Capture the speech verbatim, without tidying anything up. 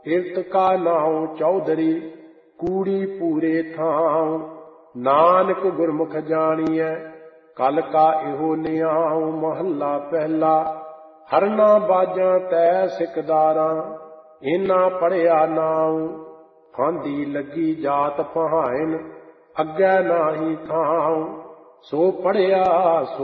इरत का नाउ चौधरी कूड़ी पूरे थाऊ। नानक गुरमुख जानिए कल का इहो नियाऊ। महला पहला हरना बाजा तै सिकदारा इना पढ़िया नाऊ। फांदी लगी जात पहाइन अग्गै नाही थाऊ। सो पढ़िया सो